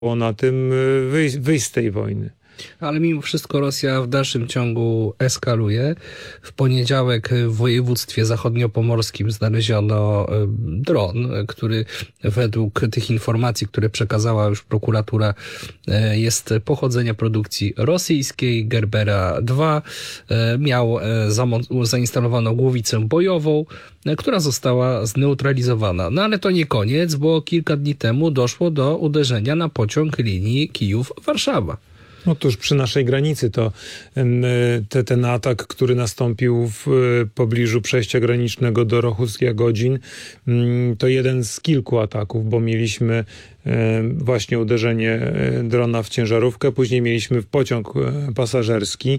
na tym wyjść z tej wojny. Ale mimo wszystko Rosja w dalszym ciągu eskaluje. W poniedziałek w województwie zachodniopomorskim znaleziono dron, który według tych informacji, które przekazała już prokuratura, jest pochodzenia produkcji rosyjskiej, Gerbera 2. Miał zainstalowaną głowicę bojową, która została zneutralizowana. No ale to nie koniec, bo kilka dni temu doszło do uderzenia na pociąg linii Kijów-Warszawa. Otóż przy naszej granicy to ten atak, który nastąpił w pobliżu przejścia granicznego do Rochus-Jagodzin, to jeden z kilku ataków, bo mieliśmy właśnie uderzenie drona w ciężarówkę, później mieliśmy pociąg pasażerski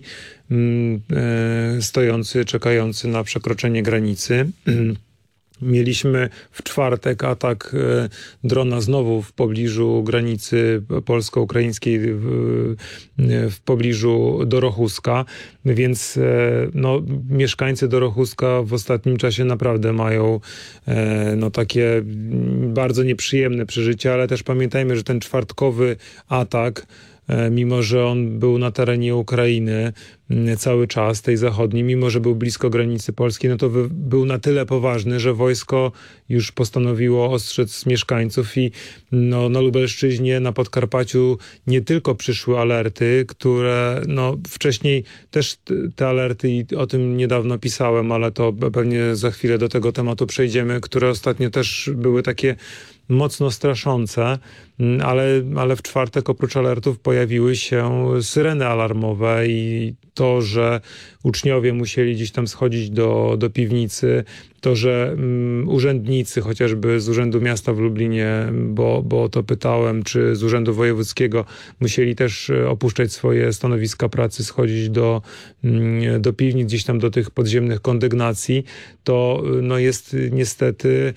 stojący, czekający na przekroczenie granicy. Mieliśmy w czwartek atak drona znowu w pobliżu granicy polsko-ukraińskiej, w pobliżu Dorochuska, więc mieszkańcy Dorochuska w ostatnim czasie naprawdę mają takie bardzo nieprzyjemne przeżycia, ale też pamiętajmy, że ten czwartkowy atak, mimo że on był na terenie Ukrainy cały czas, tej zachodniej, mimo że był blisko granicy polskiej, no to był na tyle poważny, że wojsko już postanowiło ostrzec mieszkańców i na Lubelszczyźnie, na Podkarpaciu nie tylko przyszły alerty, które wcześniej też te alerty, i o tym niedawno pisałem, ale to pewnie za chwilę do tego tematu przejdziemy, które ostatnio też były takie mocno straszące, ale w czwartek oprócz alertów pojawiły się syreny alarmowe i to, że uczniowie musieli gdzieś tam schodzić do piwnicy, to, że urzędnicy chociażby z Urzędu Miasta w Lublinie, bo o to pytałem, czy z Urzędu Wojewódzkiego, musieli też opuszczać swoje stanowiska pracy, schodzić do piwnic, gdzieś tam do tych podziemnych kondygnacji, to jest niestety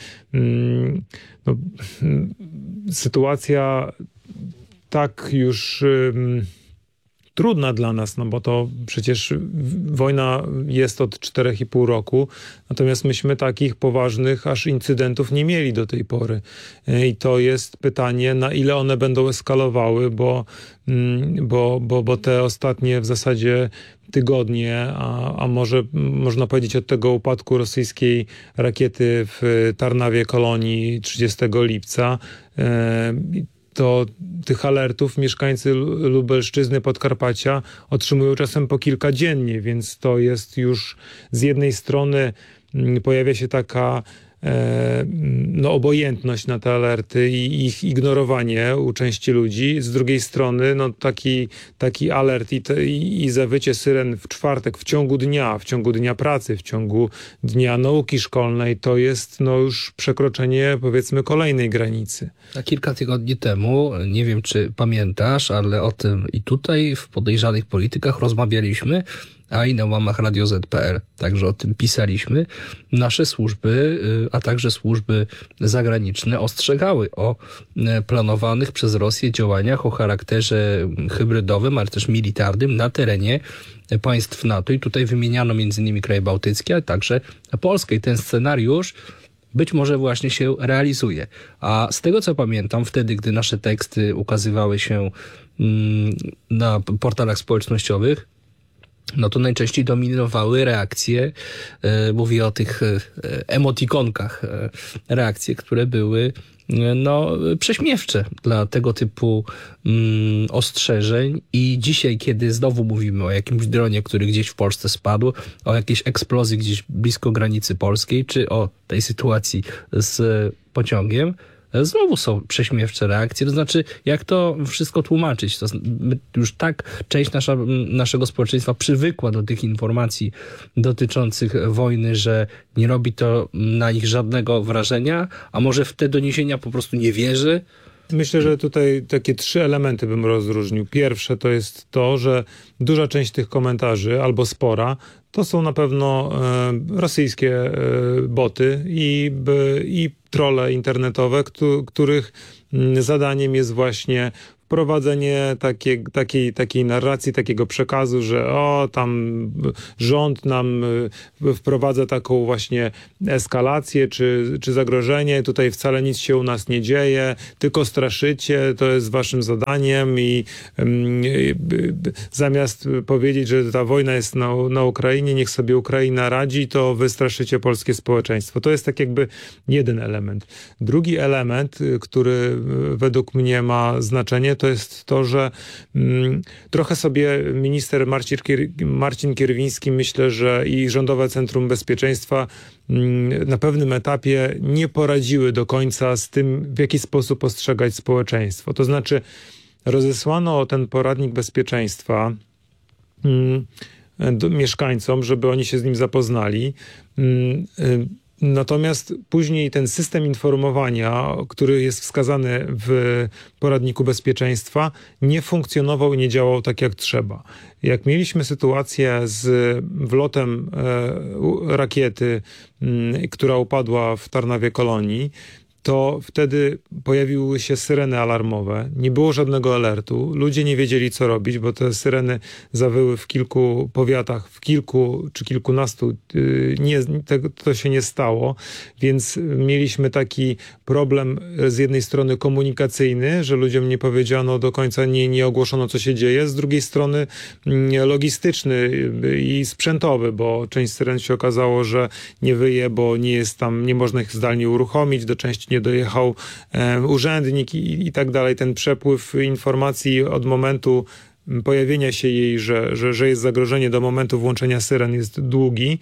sytuacja tak już trudna dla nas, bo to przecież wojna jest od 4,5 roku, natomiast myśmy takich poważnych aż incydentów nie mieli do tej pory. I to jest pytanie, na ile one będą eskalowały, bo te ostatnie w zasadzie tygodnie, a może można powiedzieć od tego upadku rosyjskiej rakiety w Tarnawie Kolonii 30 lipca, to tych alertów mieszkańcy Lubelszczyzny, Podkarpacia otrzymują czasem po kilka dziennie, więc to jest już z jednej strony pojawia się taka obojętność na te alerty i ich ignorowanie u części ludzi. Z drugiej strony taki alert i zawycie syren w czwartek w ciągu dnia pracy, w ciągu dnia nauki szkolnej, to jest już przekroczenie, powiedzmy, kolejnej granicy. A kilka tygodni temu, nie wiem czy pamiętasz, ale o tym i tutaj w Podejrzanych Politykach rozmawialiśmy, a i na łamach Radio Z.pl. Także o tym pisaliśmy. Nasze służby, a także służby zagraniczne ostrzegały o planowanych przez Rosję działaniach o charakterze hybrydowym, ale też militarnym na terenie państw NATO. I tutaj wymieniano m.in. kraje bałtyckie, ale także Polskę. I ten scenariusz być może właśnie się realizuje. A z tego co pamiętam, wtedy, gdy nasze teksty ukazywały się na portalach społecznościowych, to najczęściej dominowały reakcje, mówię o tych emotikonkach, reakcje, które były prześmiewcze dla tego typu ostrzeżeń. I dzisiaj, kiedy znowu mówimy o jakimś dronie, który gdzieś w Polsce spadł, o jakiejś eksplozji gdzieś blisko granicy polskiej, czy o tej sytuacji z pociągiem, znowu są prześmiewcze reakcje. To znaczy, jak to wszystko tłumaczyć? To już tak część naszego społeczeństwa przywykła do tych informacji dotyczących wojny, że nie robi to na nich żadnego wrażenia, a może w te doniesienia po prostu nie wierzy? Myślę, że tutaj takie 3 elementy bym rozróżnił. Pierwsze to jest to, że duża część tych komentarzy, albo spora, to są na pewno rosyjskie boty i trolle internetowe, których zadaniem jest właśnie wprowadzenie takiej narracji, takiego przekazu, że tam rząd nam wprowadza taką właśnie eskalację czy zagrożenie, tutaj wcale nic się u nas nie dzieje, tylko straszycie, to jest waszym zadaniem i zamiast powiedzieć, że ta wojna jest na Ukrainie, niech sobie Ukraina radzi, to wy straszycie polskie społeczeństwo. To jest tak jakby jeden element. Drugi element, który według mnie ma znaczenie, to jest to, że trochę sobie minister Marcin Kierwiński, myślę, że i Rządowe Centrum Bezpieczeństwa na pewnym etapie nie poradziły do końca z tym, w jaki sposób postrzegać społeczeństwo. To znaczy rozesłano ten poradnik bezpieczeństwa mieszkańcom, żeby oni się z nim zapoznali. Natomiast później ten system informowania, który jest wskazany w poradniku bezpieczeństwa, nie funkcjonował i nie działał tak jak trzeba. Jak mieliśmy sytuację z wlotem rakiety, która upadła w Tarnowie Kolonii, to wtedy pojawiły się syreny alarmowe. Nie było żadnego alertu. Ludzie nie wiedzieli, co robić, bo te syreny zawyły w kilku powiatach, w kilku czy kilkunastu. To się nie stało, więc mieliśmy taki problem z jednej strony komunikacyjny, że ludziom nie powiedziano do końca, nie ogłoszono, co się dzieje. Z drugiej strony logistyczny i sprzętowy, bo część syren się okazało, że nie wyje, bo nie jest tam, nie można ich zdalnie uruchomić, do części nie dojechał urzędnik i tak dalej. Ten przepływ informacji od momentu pojawienia się jej, że jest zagrożenie, do momentu włączenia syren jest długi.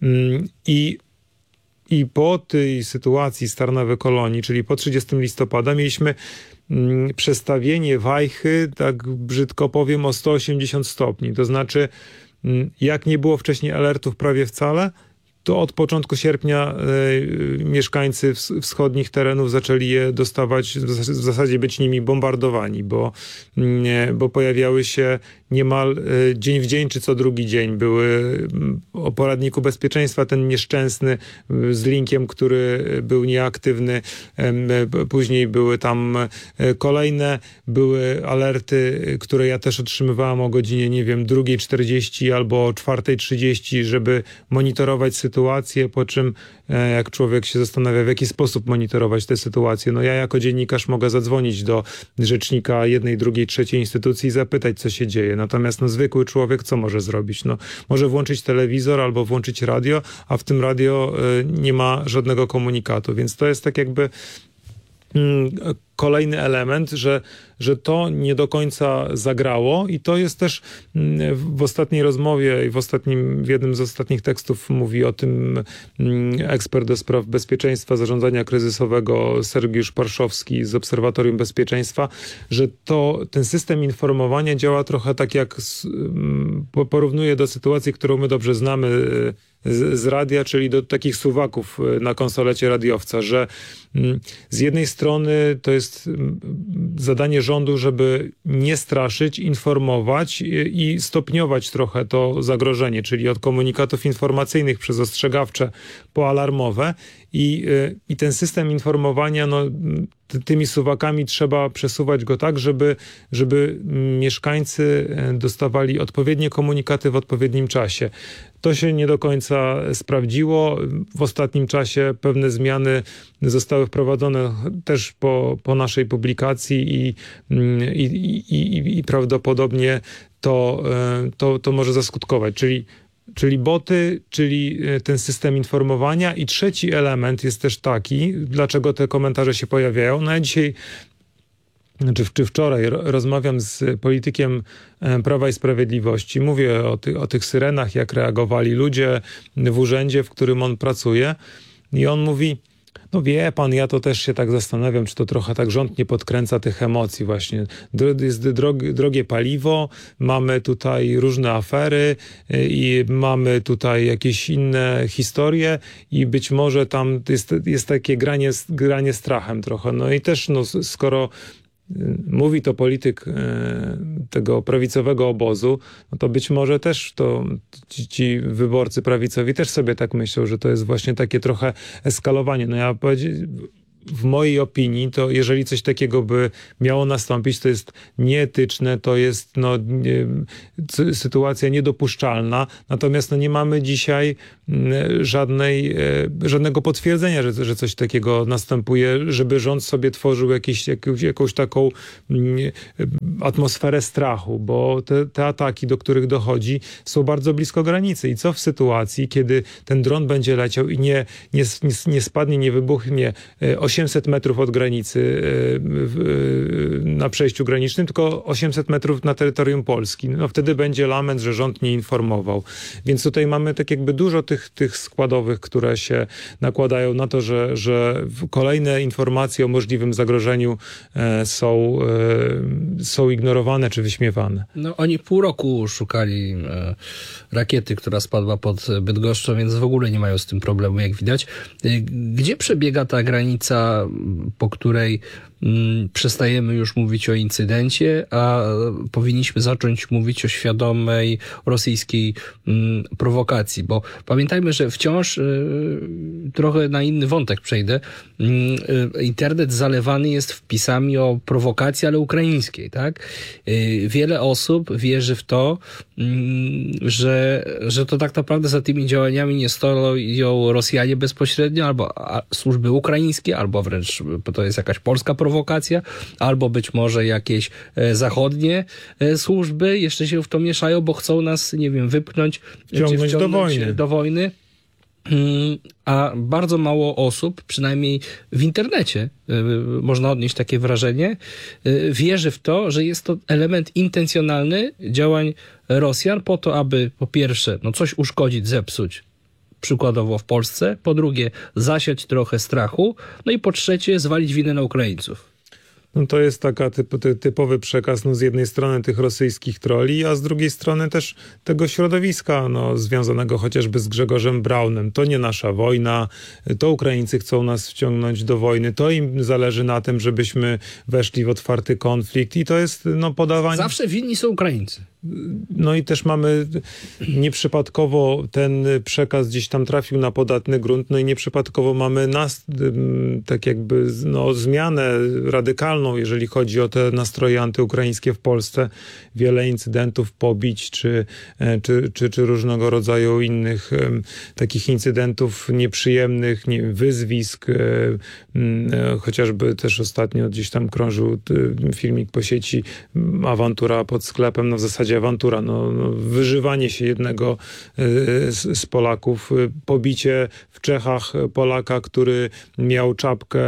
I po tej sytuacji z Tarnowy Kolonii, czyli po 30 listopada, mieliśmy przestawienie wajchy, tak brzydko powiem, o 180 stopni. To znaczy, jak nie było wcześniej alertów prawie wcale, to od początku sierpnia mieszkańcy wschodnich terenów zaczęli je dostawać, w zasadzie być nimi bombardowani, bo pojawiały się niemal dzień w dzień, czy co drugi dzień. Były o poradniku bezpieczeństwa, ten nieszczęsny z linkiem, który był nieaktywny. Później były tam kolejne, były alerty, które ja też otrzymywałem o godzinie, 2:40 albo 4:30, żeby monitorować sytuację, po czym jak człowiek się zastanawia, w jaki sposób monitorować tę sytuację. Ja jako dziennikarz mogę zadzwonić do rzecznika jednej, drugiej, trzeciej instytucji i zapytać, co się dzieje. Natomiast zwykły człowiek co może zrobić? Może włączyć telewizor albo włączyć radio, a w tym radio nie ma żadnego komunikatu. Więc to jest tak jakby kolejny element, że to nie do końca zagrało i to jest też w ostatniej rozmowie i w jednym z ostatnich tekstów mówi o tym ekspert do spraw bezpieczeństwa, zarządzania kryzysowego Sergiusz Parszowski z Obserwatorium Bezpieczeństwa, że ten system informowania działa trochę tak jak porównuje do sytuacji, którą my dobrze znamy z radia, czyli do takich suwaków na konsolecie radiowca, że z jednej strony to jest zadanie rządu, żeby nie straszyć, informować i stopniować trochę to zagrożenie, czyli od komunikatów informacyjnych przez ostrzegawcze po alarmowe i ten system informowania, tymi suwakami trzeba przesuwać go tak, żeby mieszkańcy dostawali odpowiednie komunikaty w odpowiednim czasie. To się nie do końca sprawdziło. W ostatnim czasie pewne zmiany zostały wprowadzone też po naszej publikacji i prawdopodobnie to może zaskutkować. Czyli boty, czyli ten system informowania. I trzeci element jest też taki, dlaczego te komentarze się pojawiają. Ja dzisiaj, czy wczoraj rozmawiam z politykiem Prawa i Sprawiedliwości. Mówię o tych syrenach, jak reagowali ludzie w urzędzie, w którym on pracuje. I on mówi, wie pan, ja to też się tak zastanawiam, czy to trochę tak rząd nie podkręca tych emocji właśnie. Jest drogie paliwo, mamy tutaj różne afery i mamy tutaj jakieś inne historie i być może tam jest takie granie strachem trochę. I też skoro mówi to polityk tego prawicowego obozu, to być może też ci wyborcy prawicowi też sobie tak myślą, że to jest właśnie takie trochę eskalowanie. Ja w mojej opinii, to jeżeli coś takiego by miało nastąpić, to jest nieetyczne, to jest sytuacja niedopuszczalna. Natomiast nie mamy dzisiaj żadnego potwierdzenia, że coś takiego następuje, żeby rząd sobie tworzył jakąś taką atmosferę strachu, bo te ataki, do których dochodzi, są bardzo blisko granicy. I co w sytuacji, kiedy ten dron będzie leciał i nie spadnie, nie wybuchnie 800 metrów od granicy na przejściu granicznym, tylko 800 metrów na terytorium Polski. No wtedy będzie lament, że rząd nie informował. Więc tutaj mamy tak jakby dużo tych składowych, które się nakładają na to, że kolejne informacje o możliwym zagrożeniu są ignorowane czy wyśmiewane. No oni pół roku szukali rakiety, która spadła pod Bydgoszczą, więc w ogóle nie mają z tym problemu, jak widać. Gdzie przebiega ta granica, po której przestajemy już mówić o incydencie, a powinniśmy zacząć mówić o świadomej rosyjskiej prowokacji? Bo pamiętajmy, że wciąż trochę na inny wątek przejdę. Internet zalewany jest wpisami o prowokacji, ale ukraińskiej, tak? Wiele osób wierzy w to, że to tak naprawdę za tymi działaniami nie stoją Rosjanie bezpośrednio, albo służby ukraińskie, albo wręcz to jest jakaś polska prowokacja, albo być może jakieś zachodnie służby jeszcze się w to mieszają, bo chcą nas, nie wiem, wypchnąć, wciągnąć do wojny. A bardzo mało osób, przynajmniej w internecie, można odnieść takie wrażenie, wierzy w to, że jest to element intencjonalny działań Rosjan po to, aby po pierwsze coś uszkodzić, zepsuć, przykładowo w Polsce, po drugie zasiać trochę strachu, no i po trzecie zwalić winę na Ukraińców. No to jest taka typowy przekaz z jednej strony tych rosyjskich troli, a z drugiej strony też tego środowiska związanego chociażby z Grzegorzem Braunem. To nie nasza wojna, to Ukraińcy chcą nas wciągnąć do wojny, to im zależy na tym, żebyśmy weszli w otwarty konflikt i to jest podawanie... Zawsze winni są Ukraińcy. No i też mamy nieprzypadkowo ten przekaz gdzieś tam trafił na podatny grunt, no i nieprzypadkowo mamy tak jakby zmianę radykalną, jeżeli chodzi o te nastroje antyukraińskie w Polsce. Wiele incydentów, pobić czy różnego rodzaju innych takich incydentów nieprzyjemnych, wyzwisk. Chociażby też ostatnio gdzieś tam krążył filmik po sieci, awantura pod sklepem, w zasadzie awantura, wyżywanie się jednego z Polaków, pobicie w Czechach Polaka, który miał czapkę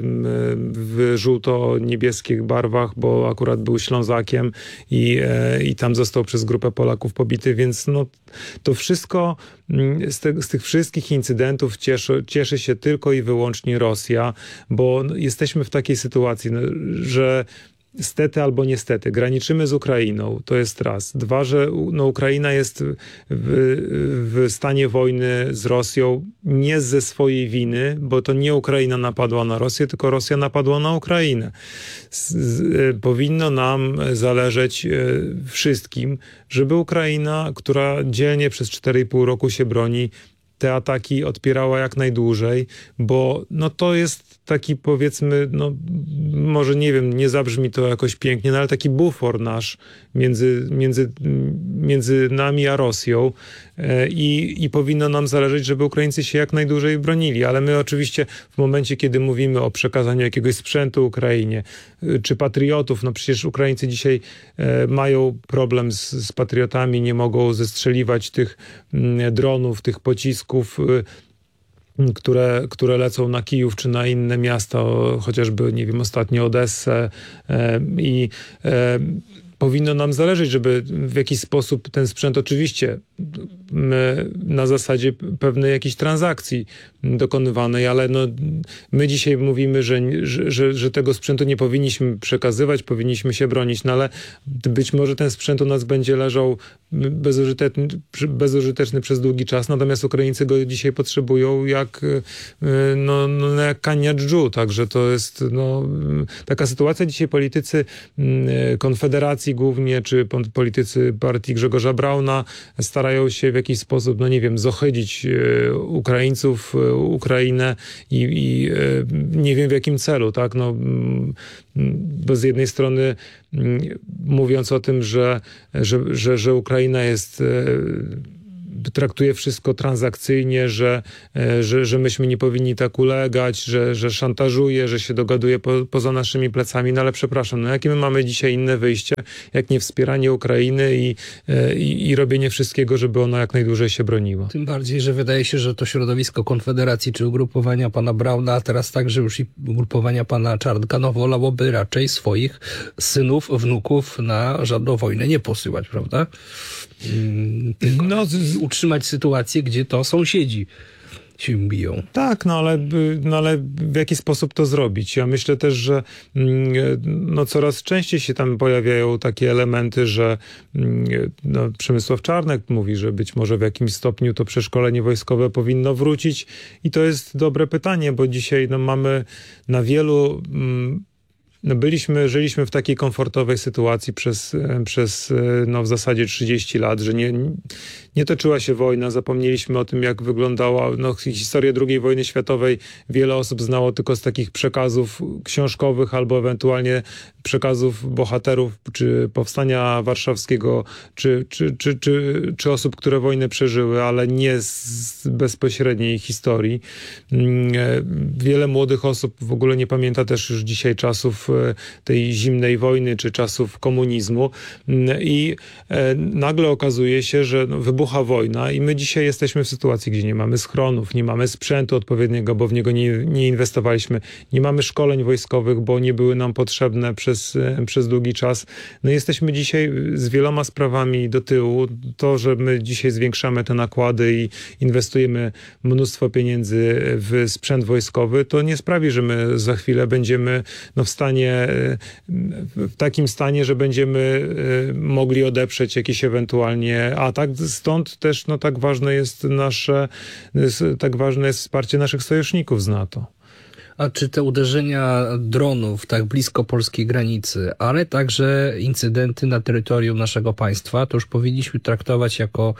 w żółto-niebieskich barwach, bo akurat był Ślązakiem i tam został przez grupę Polaków pobity, więc to wszystko z tych wszystkich incydentów cieszy się tylko i wyłącznie Rosja, bo jesteśmy w takiej sytuacji, że stety albo niestety graniczymy z Ukrainą, to jest raz. Dwa, że Ukraina jest w stanie wojny z Rosją nie ze swojej winy, bo to nie Ukraina napadła na Rosję, tylko Rosja napadła na Ukrainę. Powinno nam zależeć wszystkim, żeby Ukraina, która dzielnie przez 4,5 roku się broni, te ataki odpierała jak najdłużej, bo to jest taki, powiedzmy, może nie wiem, nie zabrzmi to jakoś pięknie, ale taki bufor nasz między nami a Rosją i powinno nam zależeć, żeby Ukraińcy się jak najdłużej bronili, ale my oczywiście w momencie, kiedy mówimy o przekazaniu jakiegoś sprzętu Ukrainie, czy patriotów, przecież Ukraińcy dzisiaj mają problem z patriotami, nie mogą zestrzeliwać tych dronów, tych pocisków, które lecą na Kijów czy na inne miasta, chociażby, nie wiem, ostatnio Odessę powinno nam zależeć, żeby w jakiś sposób ten sprzęt, oczywiście na zasadzie pewnej jakiejś transakcji dokonywanej, ale my dzisiaj mówimy, że tego sprzętu nie powinniśmy przekazywać, powinniśmy się bronić, ale być może ten sprzęt u nas będzie leżał bezużyteczny przez długi czas, natomiast Ukraińcy go dzisiaj potrzebują jak kania dżdżu, także to jest taka sytuacja. Dzisiaj politycy Konfederacji głównie, czy politycy partii Grzegorza Brauna starają się w jakiś sposób, no nie wiem, zohydzić Ukraińców, Ukrainę i nie wiem w jakim celu, tak? No, bo z jednej strony mówiąc o tym, że Ukraina traktuje wszystko transakcyjnie, że myśmy nie powinni tak ulegać, że szantażuje, że się dogaduje poza naszymi plecami. No ale przepraszam, no jakie my mamy dzisiaj inne wyjście, jak nie wspieranie Ukrainy i robienie wszystkiego, żeby ona jak najdłużej się broniła. Tym bardziej, że wydaje się, że to środowisko Konfederacji czy ugrupowania pana Brauna, a teraz także już i ugrupowania pana Czarnka, no wolałoby raczej swoich synów, wnuków na żadną wojnę nie posyłać, prawda? Utrzymać sytuację, gdzie to sąsiedzi się biją. Tak, no ale w jaki sposób to zrobić? Ja myślę też, że no coraz częściej się tam pojawiają takie elementy, że no, Przemysław Czarnek mówi, że być może w jakimś stopniu to przeszkolenie wojskowe powinno wrócić i to jest dobre pytanie, bo dzisiaj no, mamy na wielu... No żyliśmy w takiej komfortowej sytuacji przez no w zasadzie 30 lat, że nie toczyła się wojna, zapomnieliśmy o tym, jak wyglądała historia II wojny światowej. Wiele osób znało tylko z takich przekazów książkowych albo ewentualnie przekazów bohaterów, czy Powstania Warszawskiego, czy osób, które wojnę przeżyły, ale nie z bezpośredniej historii. Wiele młodych osób w ogóle nie pamięta też już dzisiaj czasów tej zimnej wojny, czy czasów komunizmu i nagle okazuje się, że wybucha wojna i my dzisiaj jesteśmy w sytuacji, gdzie nie mamy schronów, nie mamy sprzętu odpowiedniego, bo w niego nie inwestowaliśmy, nie mamy szkoleń wojskowych, bo nie były nam potrzebne przez długi czas. No jesteśmy dzisiaj z wieloma sprawami do tyłu. To, że my dzisiaj zwiększamy te nakłady i inwestujemy mnóstwo pieniędzy w sprzęt wojskowy, to nie sprawi, że my za chwilę będziemy w takim stanie, że będziemy mogli odeprzeć jakiś ewentualnie atak. Stąd też tak ważne jest wsparcie naszych sojuszników z NATO. A czy te uderzenia dronów tak blisko polskiej granicy, ale także incydenty na terytorium naszego państwa, to już powinniśmy traktować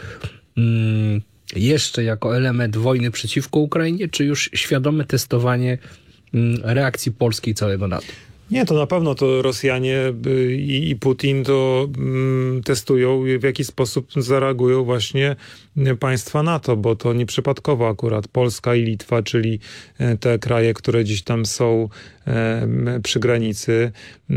jeszcze jako element wojny przeciwko Ukrainie, czy już świadome testowanie reakcji Polski i całego NATO? Nie, to na pewno to Rosjanie i Putin to testują, w jaki sposób zareagują właśnie państwa NATO, bo to nieprzypadkowo akurat Polska i Litwa, czyli te kraje, które gdzieś tam są przy granicy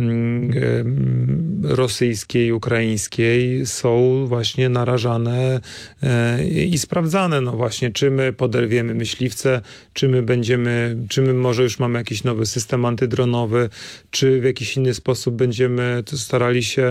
rosyjskiej, ukraińskiej, są właśnie narażane i sprawdzane. No właśnie, czy my poderwiemy myśliwce, czy my może już mamy jakiś nowy system antydronowy, czy w jakiś inny sposób będziemy starali się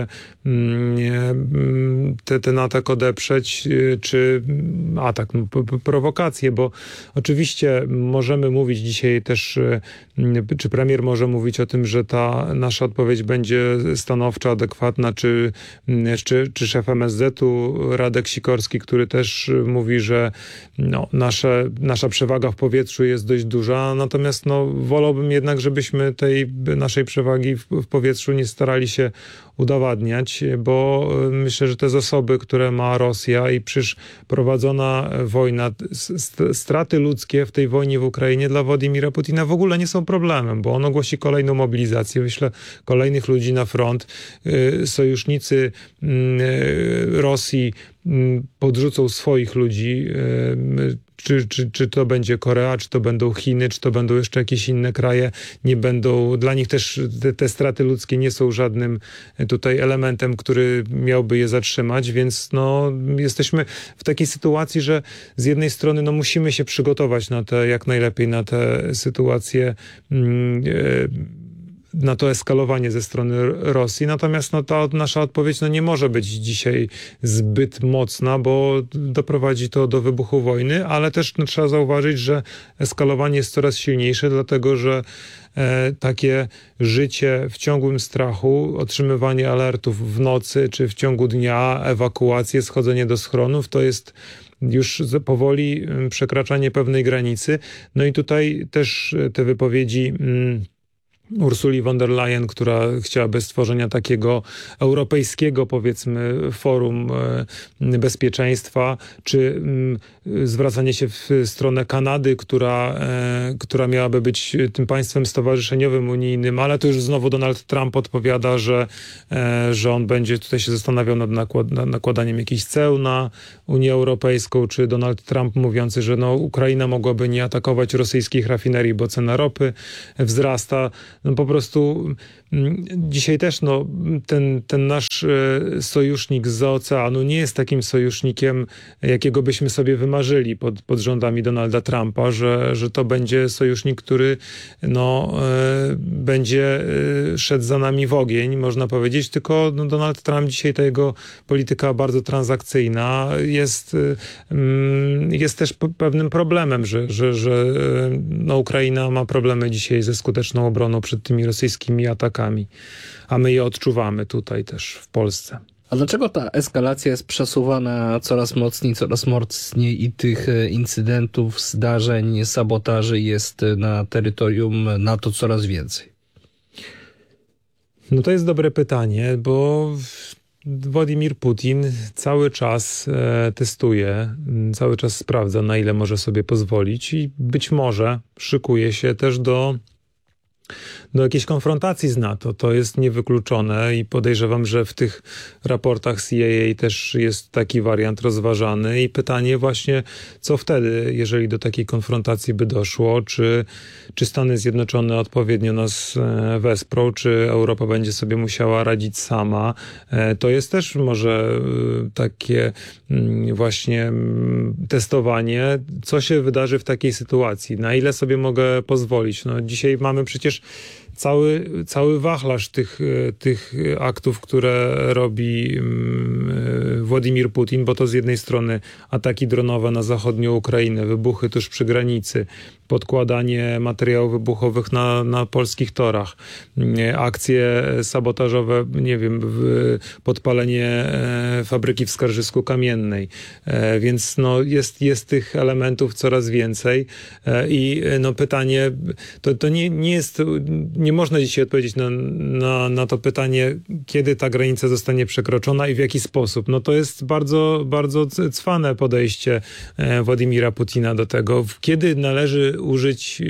ten atak odeprzeć, czy atak, prowokację, bo oczywiście możemy mówić dzisiaj też, czy premier może mówić o tym, że ta nasza odpowiedź będzie stanowcza, adekwatna, czy szef MSZ-u Radek Sikorski, który też mówi, że nasza przewaga w powietrzu jest dość duża, natomiast wolałbym jednak, żebyśmy tej naszej przewagi w powietrzu nie starali się udowadniać, bo myślę, że te zasoby, które ma Rosja i przecież prowadzona wojna, straty ludzkie w tej wojnie w Ukrainie dla Władimira Putina w ogóle nie są problemem, bo on ogłosi kolejną mobilizację, wyśle kolejnych ludzi na front. Sojusznicy Rosji podrzucą swoich ludzi, czy to będzie Korea, czy to będą Chiny, czy to będą jeszcze jakieś inne kraje, nie będą, dla nich też te straty ludzkie nie są żadnym tutaj elementem, który miałby je zatrzymać, więc jesteśmy w takiej sytuacji, że z jednej strony musimy się przygotować jak najlepiej na te sytuacje, na to eskalowanie ze strony Rosji. Natomiast ta nasza odpowiedź nie może być dzisiaj zbyt mocna, bo doprowadzi to do wybuchu wojny, ale też trzeba zauważyć, że eskalowanie jest coraz silniejsze, dlatego że takie życie w ciągłym strachu, otrzymywanie alertów w nocy czy w ciągu dnia, ewakuacje, schodzenie do schronów, to jest już powoli przekraczanie pewnej granicy. No i tutaj też te wypowiedzi Ursuli von der Leyen, która chciałaby stworzenia takiego europejskiego, powiedzmy, forum bezpieczeństwa, czy zwracanie się w stronę Kanady, która miałaby być tym państwem stowarzyszeniowym unijnym, ale to już znowu Donald Trump odpowiada, że on będzie tutaj się zastanawiał nad nakładaniem jakichś ceł na Unię Europejską, czy Donald Trump mówiący, że Ukraina mogłaby nie atakować rosyjskich rafinerii, bo cena ropy wzrasta. Po prostu dzisiaj też ten nasz sojusznik zza oceanu nie jest takim sojusznikiem, jakiego byśmy sobie wymarzyli pod rządami Donalda Trumpa, że to będzie sojusznik, który będzie szedł za nami w ogień, można powiedzieć, tylko Donald Trump dzisiaj, ta jego polityka bardzo transakcyjna jest też pewnym problemem, że Ukraina ma problemy dzisiaj ze skuteczną obroną przed tymi rosyjskimi atakami, a my je odczuwamy tutaj też w Polsce. A dlaczego ta eskalacja jest przesuwana coraz mocniej i tych incydentów, zdarzeń, sabotaży jest na terytorium NATO coraz więcej? To jest dobre pytanie, bo Władimir Putin cały czas testuje, cały czas sprawdza, na ile może sobie pozwolić i być może szykuje się też do jakiejś konfrontacji z NATO. To jest niewykluczone i podejrzewam, że w tych raportach CIA też jest taki wariant rozważany i pytanie właśnie, co wtedy, jeżeli do takiej konfrontacji by doszło, czy Stany Zjednoczone odpowiednio nas wesprą, czy Europa będzie sobie musiała radzić sama. To jest też może takie właśnie testowanie, co się wydarzy w takiej sytuacji, na ile sobie mogę pozwolić. Dzisiaj mamy przecież cały wachlarz tych aktów, które robi Władimir Putin, bo to z jednej strony ataki dronowe na zachodnią Ukrainę, wybuchy tuż przy granicy, podkładanie materiałów wybuchowych na polskich torach, akcje sabotażowe, podpalenie fabryki w Skarżysku-Kamiennej. Więc jest tych elementów coraz więcej i pytanie, to nie jest, nie można dzisiaj odpowiedzieć na to pytanie, kiedy ta granica zostanie przekroczona i w jaki sposób. To jest bardzo, bardzo cwane podejście Władimira Putina do tego, kiedy należy użyć,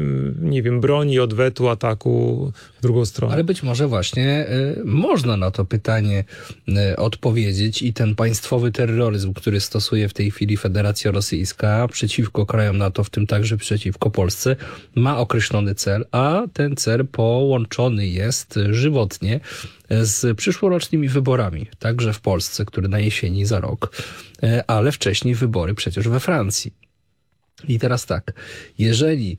broni, odwetu, ataku w drugą stronę. Ale być może właśnie można na to pytanie odpowiedzieć i ten państwowy terroryzm, który stosuje w tej chwili Federacja Rosyjska przeciwko krajom NATO, w tym także przeciwko Polsce, ma określony cel, a ten cel połączony jest żywotnie z przyszłorocznymi wyborami, także w Polsce, które na jesieni za rok, ale wcześniej wybory przecież we Francji. I teraz tak, jeżeli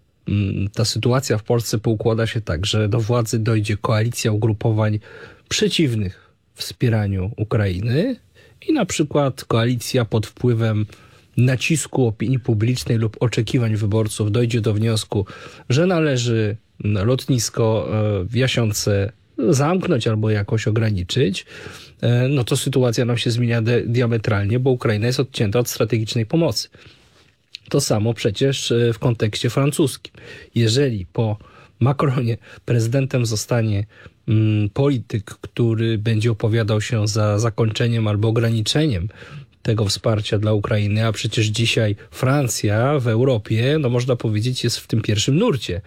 ta sytuacja w Polsce poukłada się tak, że do władzy dojdzie koalicja ugrupowań przeciwnych wspieraniu Ukrainy i na przykład koalicja pod wpływem nacisku opinii publicznej lub oczekiwań wyborców dojdzie do wniosku, że należy lotnisko w Jasionce zamknąć albo jakoś ograniczyć, to sytuacja nam się zmienia diametralnie, bo Ukraina jest odcięta od strategicznej pomocy. To samo przecież w kontekście francuskim. Jeżeli po Macronie prezydentem zostanie polityk, który będzie opowiadał się za zakończeniem albo ograniczeniem tego wsparcia dla Ukrainy, a przecież dzisiaj Francja w Europie, można powiedzieć, jest w tym pierwszym nurcie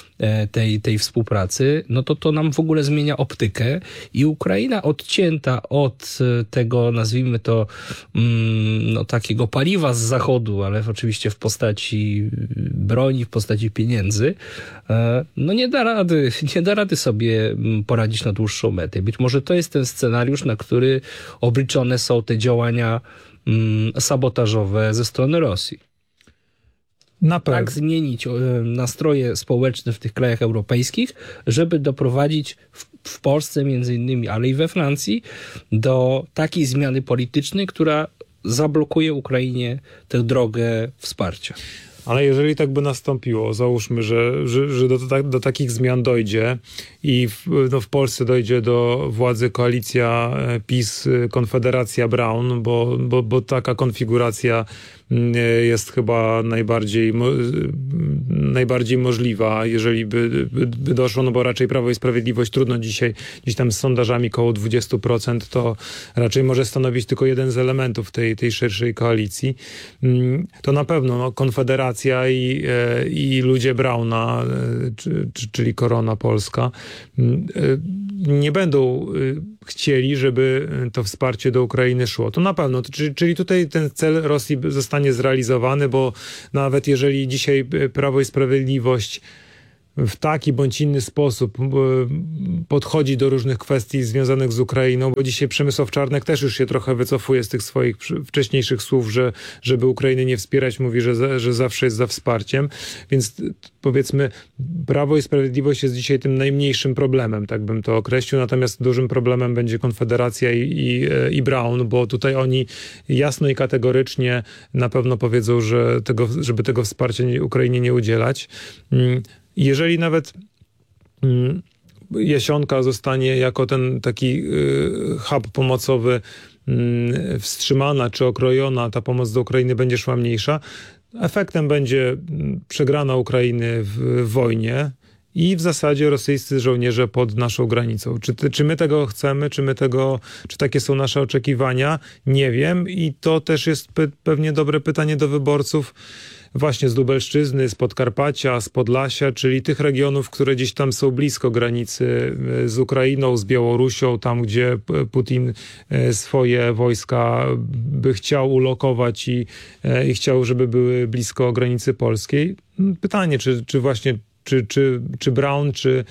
tej współpracy, to nam w ogóle zmienia optykę i Ukraina odcięta od tego, nazwijmy to, takiego paliwa z zachodu, ale oczywiście w postaci broni, w postaci pieniędzy, nie da rady sobie poradzić na dłuższą metę. Być może to jest ten scenariusz, na który obliczone są te działania sabotażowe ze strony Rosji. Tak zmienić nastroje społeczne w tych krajach europejskich, żeby doprowadzić w Polsce między innymi, ale i we Francji do takiej zmiany politycznej, która zablokuje Ukrainie tę drogę wsparcia. Ale jeżeli tak by nastąpiło, załóżmy, że do takich zmian dojdzie i w Polsce dojdzie do władzy koalicja PiS, Konfederacja Braun, bo taka konfiguracja jest chyba najbardziej możliwa, jeżeli by doszło, no bo raczej Prawo i Sprawiedliwość trudno dzisiaj gdzieś tam z sondażami koło 20%, to raczej może stanowić tylko jeden z elementów tej szerszej koalicji. To na pewno Konfederacja i ludzie Brauna, czyli Korona Polska, nie będą chcieli, żeby to wsparcie do Ukrainy szło. To na pewno. Czyli tutaj ten cel Rosji zostanie zrealizowany, bo nawet jeżeli dzisiaj Prawo i Sprawiedliwość w taki bądź inny sposób podchodzi do różnych kwestii związanych z Ukrainą, bo dzisiaj Przemysław Czarnek też już się trochę wycofuje z tych swoich wcześniejszych słów, żeby Ukrainy nie wspierać, mówi, że zawsze jest za wsparciem. Więc powiedzmy, Prawo i Sprawiedliwość jest dzisiaj tym najmniejszym problemem, tak bym to określił, natomiast dużym problemem będzie Konfederacja i Braun, bo tutaj oni jasno i kategorycznie na pewno powiedzą, żeby tego wsparcia Ukrainie nie udzielać. Jeżeli nawet Jasionka zostanie jako ten taki hub pomocowy wstrzymana czy okrojona, ta pomoc do Ukrainy będzie szła mniejsza, efektem będzie przegrana Ukrainy w wojnie i w zasadzie rosyjscy żołnierze pod naszą granicą. Czy my tego chcemy, czy takie są nasze oczekiwania? Nie wiem i to też jest pewnie dobre pytanie do wyborców właśnie z Lubelszczyzny, z Podkarpacia, z Podlasia, czyli tych regionów, które gdzieś tam są blisko granicy z Ukrainą, z Białorusią, tam gdzie Putin swoje wojska by chciał ulokować i chciał, żeby były blisko granicy polskiej. Pytanie, czy właśnie czy Braun,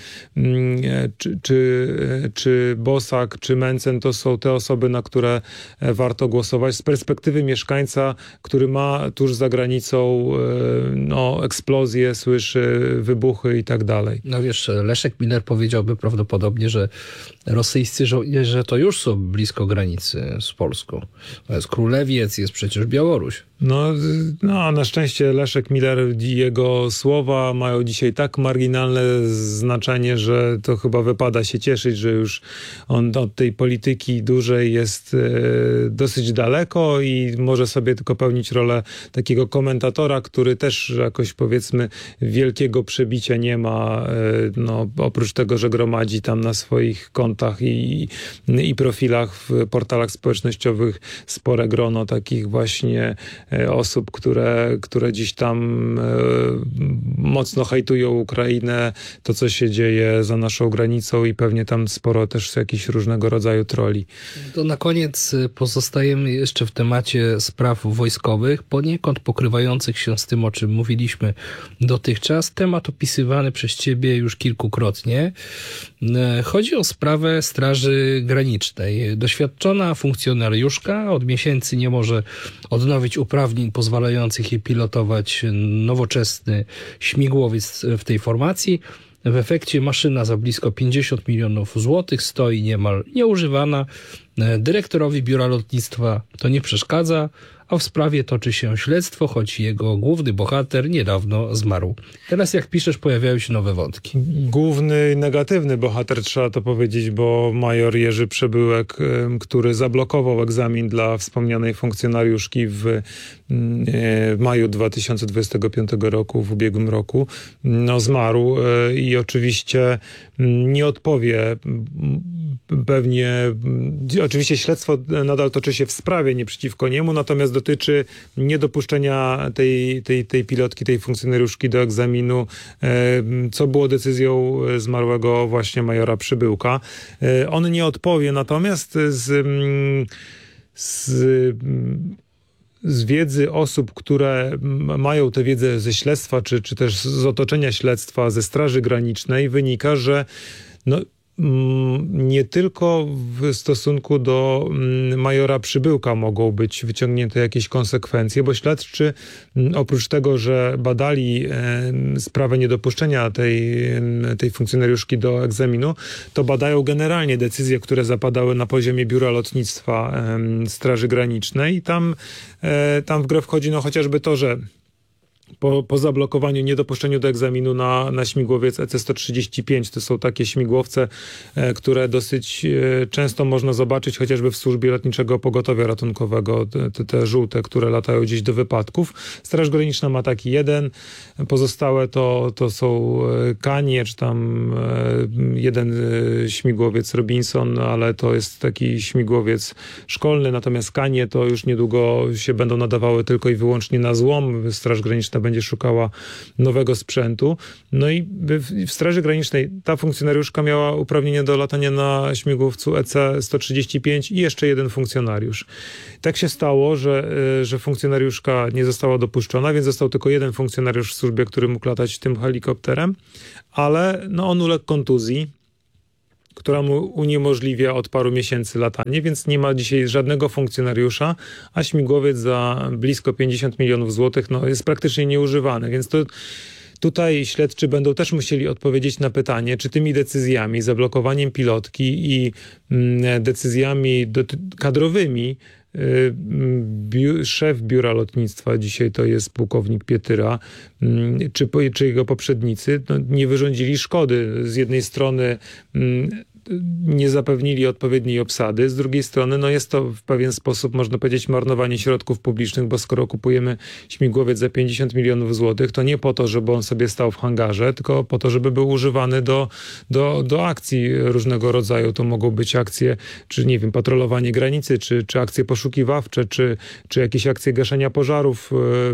czy Bosak, czy Mencen to są te osoby, na które warto głosować z perspektywy mieszkańca, który ma tuż za granicą eksplozje, słyszy wybuchy i tak dalej. No wiesz, Leszek Miller powiedziałby prawdopodobnie, że rosyjscy żołnierze to już są blisko granicy z Polską. To jest Królewiec, jest przecież Białoruś. No, na szczęście Leszek Miller i jego słowa mają dzisiaj tak marginalne znaczenie, że to chyba wypada się cieszyć, że już on od tej polityki dużej jest dosyć daleko i może sobie tylko pełnić rolę takiego komentatora, który też jakoś powiedzmy wielkiego przebicia nie ma, oprócz tego, że gromadzi tam na swoich kontach i profilach w portalach społecznościowych spore grono takich właśnie osób, które gdzieś tam mocno hejtują Ukrainę, to co się dzieje za naszą granicą i pewnie tam sporo też jakichś różnego rodzaju troli. To na koniec pozostajemy jeszcze w temacie spraw wojskowych, poniekąd pokrywających się z tym, o czym mówiliśmy dotychczas. Temat opisywany przez ciebie już kilkukrotnie. Chodzi o sprawę Straży Granicznej. Doświadczona funkcjonariuszka od miesięcy nie może odnowić uprawnień pozwalających jej pilotować nowoczesny śmigłowiec w tej formacji. W efekcie maszyna za blisko 50 milionów złotych stoi niemal nieużywana. Dyrektorowi Biura Lotnictwa to nie przeszkadza, a w sprawie toczy się śledztwo, choć jego główny bohater niedawno zmarł. Teraz, jak piszesz, pojawiają się nowe wątki. Główny negatywny bohater, trzeba to powiedzieć, bo major Jerzy Przebyłek, który zablokował egzamin dla wspomnianej funkcjonariuszki w maju 2025 roku, w ubiegłym roku, zmarł i oczywiście nie odpowie pewnie, oczywiście śledztwo nadal toczy się w sprawie, nie przeciwko niemu, natomiast dotyczy niedopuszczenia tej pilotki, tej funkcjonariuszki do egzaminu, co było decyzją zmarłego właśnie majora Przybyłka. On nie odpowie, natomiast z wiedzy osób, które mają tę wiedzę ze śledztwa, czy też z otoczenia śledztwa, ze Straży Granicznej, wynika, że nie tylko w stosunku do majora Przybyłka mogą być wyciągnięte jakieś konsekwencje, bo śledczy oprócz tego, że badali sprawę niedopuszczenia tej funkcjonariuszki do egzaminu, to badają generalnie decyzje, które zapadały na poziomie Biura Lotnictwa Straży Granicznej i tam w grę wchodzi chociażby to, że po zablokowaniu, niedopuszczeniu do egzaminu na śmigłowiec EC-135. To są takie śmigłowce, które dosyć często można zobaczyć chociażby w służbie lotniczego pogotowia ratunkowego, te żółte, które latają gdzieś do wypadków. Straż Graniczna ma taki jeden, pozostałe to są Kanie, czy tam jeden śmigłowiec Robinson, ale to jest taki śmigłowiec szkolny, natomiast Kanie to już niedługo się będą nadawały tylko i wyłącznie na złom. Straż Graniczna będzie szukała nowego sprzętu. No i w Straży Granicznej ta funkcjonariuszka miała uprawnienie do latania na śmigłowcu EC-135 i jeszcze jeden funkcjonariusz. Tak się stało, że funkcjonariuszka nie została dopuszczona, więc został tylko jeden funkcjonariusz w służbie, który mógł latać tym helikopterem, ale on uległ kontuzji, która mu uniemożliwia od paru miesięcy latanie, więc nie ma dzisiaj żadnego funkcjonariusza, a śmigłowiec za blisko 50 milionów złotych jest praktycznie nieużywany, więc tutaj śledczy będą też musieli odpowiedzieć na pytanie, czy tymi decyzjami, zablokowaniem pilotki i decyzjami kadrowymi szef Biura Lotnictwa, dzisiaj to jest pułkownik Pietyra, czy jego poprzednicy, nie wyrządzili szkody. Z jednej strony nie zapewnili odpowiedniej obsady, z drugiej strony jest to w pewien sposób, można powiedzieć, marnowanie środków publicznych, bo skoro kupujemy śmigłowiec za 50 milionów złotych, to nie po to, żeby on sobie stał w hangarze, tylko po to, żeby był używany do akcji różnego rodzaju. To mogą być akcje, czy nie wiem, patrolowanie granicy, czy akcje poszukiwawcze, czy jakieś akcje gaszenia pożarów,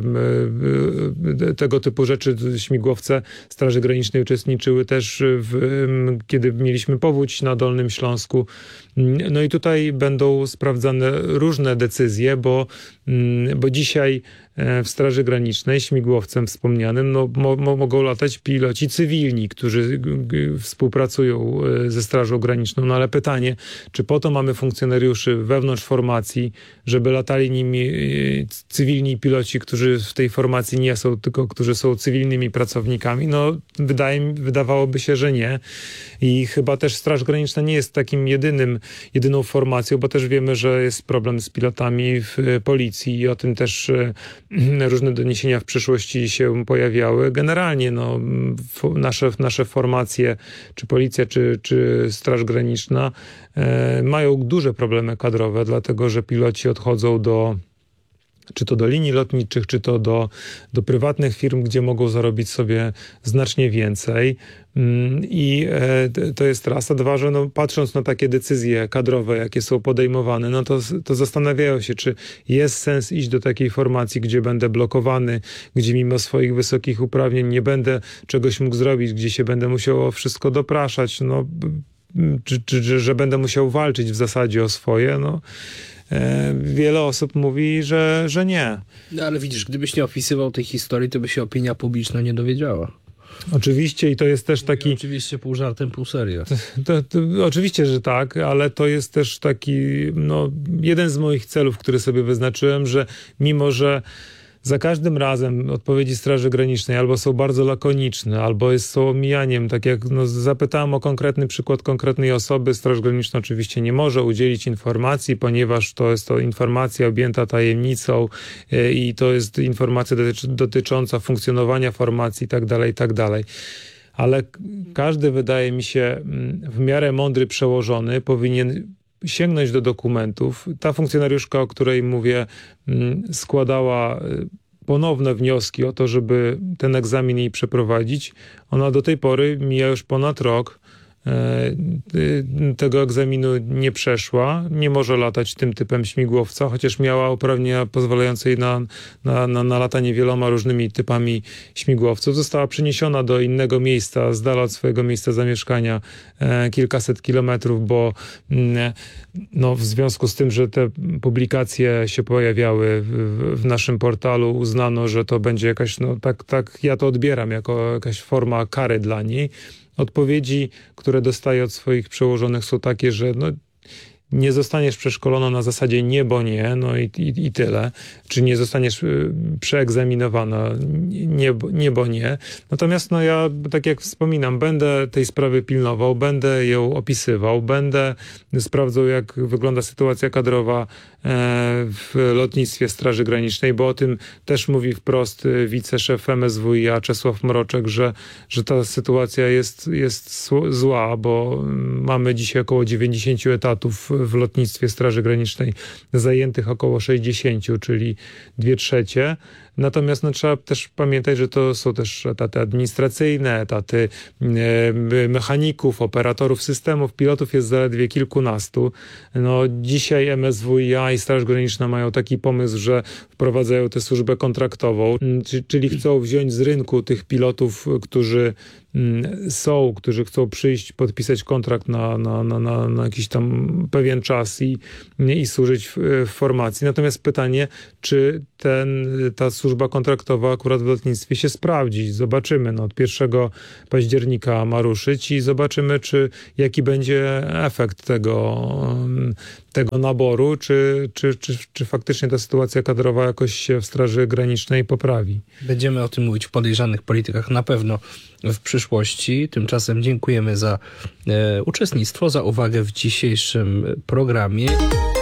tego typu rzeczy. Śmigłowce Straży Granicznej uczestniczyły też kiedy mieliśmy powódź na Dolnym Śląsku. No i tutaj będą sprawdzane różne decyzje, bo dzisiaj w Straży Granicznej śmigłowcem wspomnianym mogą latać piloci cywilni, którzy współpracują ze Strażą Graniczną. Ale pytanie, czy po to mamy funkcjonariuszy wewnątrz formacji, żeby latali nimi cywilni piloci, którzy w tej formacji nie są, tylko którzy są cywilnymi pracownikami? Wydawałoby się, że nie. I chyba też Straż Graniczna nie jest takim jedyną formacją, bo też wiemy, że jest problem z pilotami w policji i o tym też różne doniesienia w przyszłości się pojawiały. Generalnie nasze formacje, czy policja, czy Straż Graniczna mają duże problemy kadrowe, dlatego że piloci odchodzą czy to do linii lotniczych, czy to do prywatnych firm, gdzie mogą zarobić sobie znacznie więcej. I to jest raz. A dwa, że patrząc na takie decyzje kadrowe, jakie są podejmowane, to zastanawiają się, czy jest sens iść do takiej formacji, gdzie będę blokowany, gdzie mimo swoich wysokich uprawnień nie będę czegoś mógł zrobić, gdzie się będę musiał o wszystko dopraszać, czy że będę musiał walczyć w zasadzie o swoje, wiele osób mówi, że nie. Ale widzisz, gdybyś nie opisywał tej historii, to by się opinia publiczna nie dowiedziała. Oczywiście i to jest też taki... Oczywiście pół żartem, pół serio. Oczywiście, że tak, ale to jest też taki jeden z moich celów, który sobie wyznaczyłem, że mimo, że za każdym razem odpowiedzi Straży Granicznej albo są bardzo lakoniczne, albo są omijaniem. Tak jak zapytałem o konkretny przykład konkretnej osoby, Straż Graniczna oczywiście nie może udzielić informacji, ponieważ to jest informacja objęta tajemnicą i to jest informacja dotycząca funkcjonowania formacji i tak dalej. Ale każdy, wydaje mi się, w miarę mądry przełożony powinien sięgnąć do dokumentów. Ta funkcjonariuszka, o której mówię, składała ponowne wnioski o to, żeby ten egzamin jej przeprowadzić. Ona do tej pory, mija już ponad rok, tego egzaminu nie przeszła, nie może latać tym typem śmigłowca, chociaż miała uprawnienia pozwalające jej na latanie wieloma różnymi typami śmigłowców. Została przeniesiona do innego miejsca, z dala od swojego miejsca zamieszkania, kilkaset kilometrów, bo w związku z tym, że te publikacje się pojawiały w naszym portalu, uznano, że to będzie jakaś, tak ja to odbieram, jako jakaś forma kary dla niej. Odpowiedzi, które dostaję od swoich przełożonych, są takie, że nie zostaniesz przeszkolona na zasadzie nie, bo nie, no i tyle. Czy nie zostaniesz przeegzaminowana nie, bo nie. Natomiast no ja, tak jak wspominam, będę tej sprawy pilnował, będę ją opisywał, będę sprawdzał, jak wygląda sytuacja kadrowa w lotnictwie Straży Granicznej, bo o tym też mówi wprost wiceszef MSWiA Czesław Mroczek, że ta sytuacja jest zła, bo mamy dzisiaj około 90 etatów w lotnictwie Straży Granicznej, zajętych około 60, czyli 2/3. Natomiast no, trzeba też pamiętać, że to są też etaty administracyjne, etaty mechaników, operatorów systemów, pilotów jest zaledwie kilkunastu. No, dzisiaj MSWiA i Straż Graniczna mają taki pomysł, że wprowadzają tę służbę kontraktową, czyli chcą wziąć z rynku tych pilotów, którzy chcą przyjść, podpisać kontrakt na jakiś tam pewien czas i służyć w formacji. Natomiast pytanie, czy ta służba kontraktowa akurat w lotnictwie się sprawdzi. Zobaczymy. No, od 1 października ma ruszyć i zobaczymy, jaki będzie efekt tego naboru, czy faktycznie ta sytuacja kadrowa jakoś się w Straży Granicznej poprawi. Będziemy o tym mówić w Podejrzanych Politykach na pewno w przyszłości. Tymczasem dziękujemy za uczestnictwo, za uwagę w dzisiejszym programie.